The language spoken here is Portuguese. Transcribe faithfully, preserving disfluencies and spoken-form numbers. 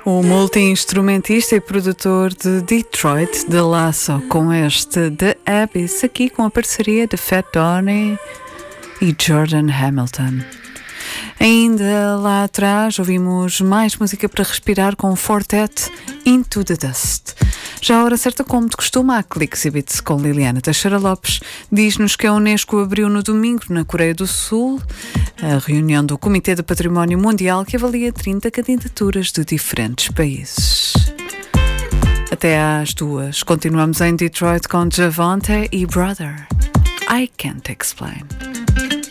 O multi-instrumentista e produtor de Detroit, The Lasso, com este The Abyss, aqui com a parceria de Fat Tony e Jordan Hamilton. Ainda lá atrás ouvimos mais música para respirar com o Fortet, Into the Dust. Já a hora certa, como de costume, há Clicks e Beats com Liliana Teixeira Lopes. Diz-nos que a Unesco abriu no domingo, na Coreia do Sul, a reunião do Comitê de Património Mundial, que avalia trinta candidaturas de diferentes países. Até às duas, continuamos em Detroit com Javante e Brother. I Can't Explain.